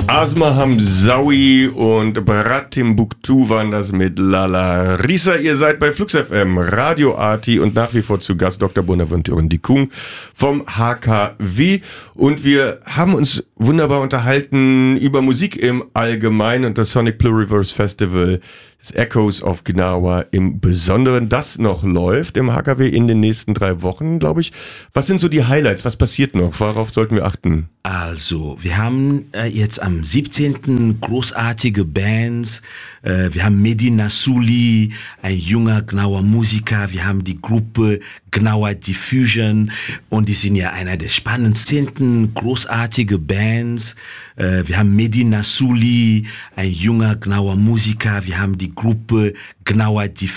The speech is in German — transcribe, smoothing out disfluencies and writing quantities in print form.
Asma Hamzaoui und Bratimbuktu waren das mit Lala Risa. Ihr seid bei Flux FM, Radio Arti und nach wie vor zu Gast Dr. Bonaventure Ndikung vom HKW. Und wir haben uns wunderbar unterhalten über Musik im Allgemeinen und das Sonic Pluriverse Festival, das Echoes of Gnawa im Besonderen, das noch läuft im HKW in den nächsten 3 Wochen, glaube ich. Was sind so die Highlights? Was passiert noch? Worauf sollten wir achten? Also, wir haben jetzt am 17. großartige Bands. Wir haben Medina Suli, ein junger Gnawa Musiker. Wir haben die Gruppe Gnawa Diffusion und die sind ja einer der spannendsten großartige Bands. Wir haben Medina Suli, ein junger Gnawa Musiker. Wir haben die Gruppe Gnawa Diffusion.